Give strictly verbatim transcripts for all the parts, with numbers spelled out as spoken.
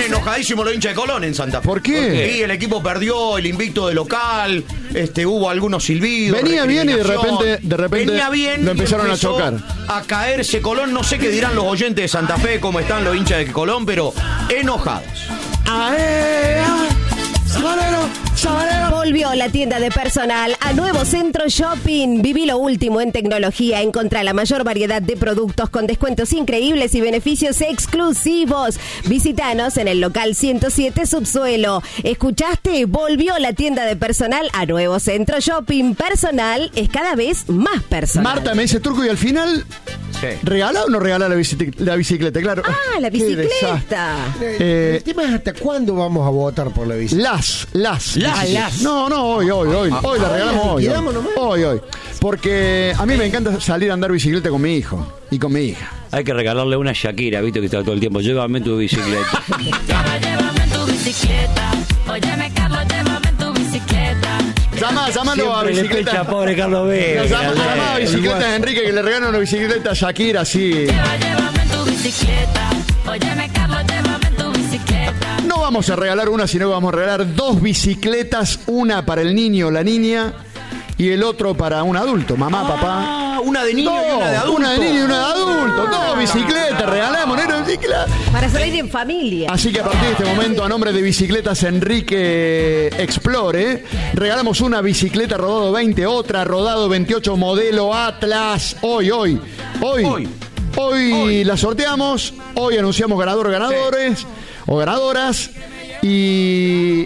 enojadísimo los hinchas de Colón en Santa Fe. ¿Por qué? Sí, el equipo perdió, el invicto de local, este, hubo algunos silbidos. Venía bien y de repente, de repente Venía bien lo empezaron y a empezó chocar. A caerse Colón, no sé qué dirán los oyentes de Santa Fe, cómo están los hinchas de Colón, pero enojados. Volvió la tienda de personal a Nuevo Centro Shopping. Viví lo último en tecnología. Encontrá la mayor variedad de productos con descuentos increíbles y beneficios exclusivos. Visítanos en el local ciento siete Subsuelo. ¿Escuchaste? Volvió la tienda de personal a Nuevo Centro Shopping. Personal es cada vez más personal. Marta me dice Turco y al final... Sí. ¿Regala o no regala la bicicleta? La bicicleta, claro. Ah, la Qué bicicleta. desastre. El Eh, tema es hasta cuándo vamos a votar por la bicicleta. Las, las. Las, bicicletas. las. No, no, hoy, hoy, hoy. Hoy la regalamos hoy. Hoy, liquidamos nomás. hoy, hoy. Porque a mí me encanta salir a andar bicicleta con mi hijo y con mi hija. Hay que regalarle una Shakira, viste que está todo el tiempo. Llévame tu bicicleta. Llévame en tu bicicleta. Óyeme, Carlos, llévame en tu bicicleta. Llama, llámalo a Siempre le bicicleta. pecha, pobre Carlos Vega. Llama, llama a bicicleta de Enrique que le regalan una bicicleta a Shakira, sí. Lleva, llévame en tu bicicleta. Óyeme, Carlos, llévame en tu bicicleta. No vamos a regalar una, sino que vamos a regalar dos bicicletas, una para el niño o la niña y el otro para un adulto, mamá, papá. Ah, una de niño y No, una de adulto. Una de niño y una de adulto. Dos bicicletas, regalamos, ¿no? Bicicleta. Para salir en familia. Así que a partir de este momento, a nombre de Bicicletas Enrique Explore, regalamos una bicicleta Rodado veinte, otra Rodado veintiocho modelo Atlas. Hoy, hoy, hoy, Hoy. hoy, Hoy. la sorteamos, hoy anunciamos ganador, ganadores o ganadoras y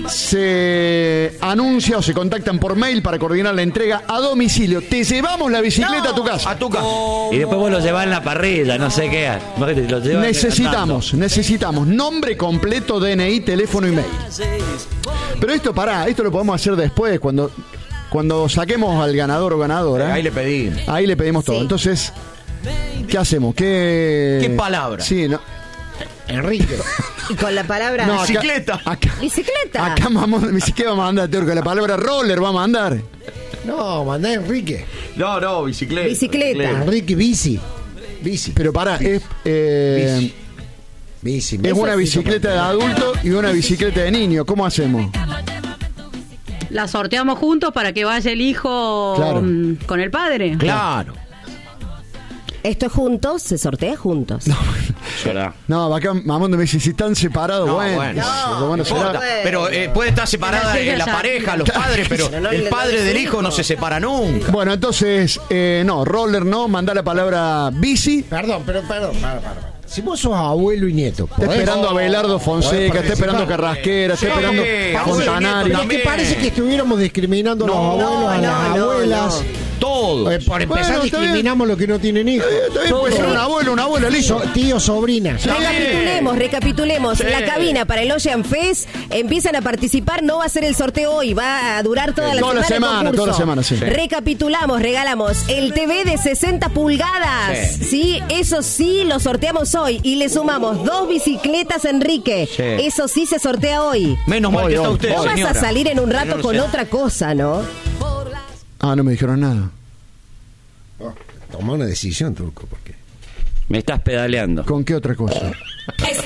se anuncia o se contactan por mail para coordinar la entrega a domicilio. Te llevamos la bicicleta a tu casa. A tu casa. Y después vos lo llevás en la parrilla, no sé qué. Lo llevas Necesitamos, necesitamos nombre completo, D N I, teléfono y mail. Pero esto, pará, esto lo podemos hacer después, cuando, cuando saquemos al ganador o ganadora. Ahí le pedí. Ahí le pedimos todo. Sí. Entonces, ¿qué hacemos? ¿Qué, ¿Qué palabra? Sí, no. Enrique. Y con la palabra no acá- Bicicleta. Acá, bicicleta. acá vamos, ¿qué vamos a mandar, Turco? La palabra roller vamos a mandar. No, mandá Enrique. No, no, bicicleta. Bicicleta. Enrique bici. Bici. Pero pará, es, eh, Bici. Bici. es bici. una bicicleta de adulto y una bicicleta de niño. ¿Cómo hacemos? La sorteamos juntos para que vaya el hijo Claro. mm, con el padre. Claro. Esto es juntos, se sortea juntos. Llorá. No, acá Mamondo me dice, si están separados, No, bueno. bueno. Pero bueno, No importa, será- pero eh, puede estar separada Pero eh, la ya- pareja, los padres, pero Pero no el le- padre no le del hijo. hijo no se separa nunca. Bueno, entonces, eh, no, roller no, mandá la palabra bici. Perdón, pero perdón. Para, para, para. Si vos sos abuelo y nieto. Está ¿podés? esperando a Belardo Fonseca, ¿Podés está esperando participar? Carrasquera, está Sí, esperando Pablo Fontanari. Nieto Pero que parece que estuviéramos discriminando a los No, abuelos, a no, las no, abuelas. Todo. Eh, por empezar, Bueno, está discriminamos los que no tienen hijos. Está bien, puede ser un abuelo, una abuela, listo. So- tío, sobrina. Recapitulemos, recapitulemos. Sí. La cabina para el Ocean Fest. Empiezan a participar. No va a ser el sorteo hoy. Va a durar toda la Toda la semana. el semana, concurso. toda la semana, sí. Recapitulamos, regalamos el T V de sesenta pulgadas. Sí. Sí. Eso sí, lo sorteamos hoy. Y le sumamos dos bicicletas, Enrique. Sí. Eso sí se sortea hoy. Menos mal Hoy, que está hoy, usted, No vas señora. a salir en un rato No con sé. otra cosa, ¿no? Ah, no me dijeron nada. Oh, toma una decisión, Turco, porque... Me estás pedaleando. ¿Con qué otra cosa?